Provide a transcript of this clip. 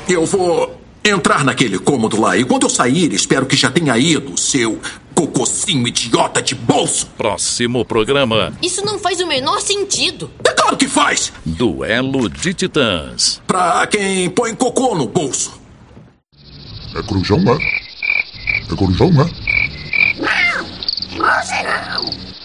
Eu vou entrar naquele cômodo lá e quando eu sair, espero que já tenha ido, seu cocôcinho idiota de bolso. Próximo programa. Isso não faz o menor sentido. É claro que faz. Duelo de Titãs. Pra quem põe cocô no bolso. É corujão, é? É corujão, é? Não, você não.